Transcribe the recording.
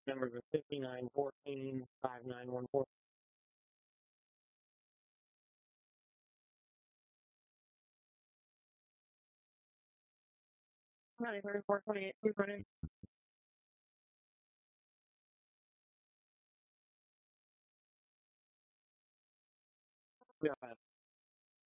Numbers are 5914, 5914. Ready, 3428, please ready. We are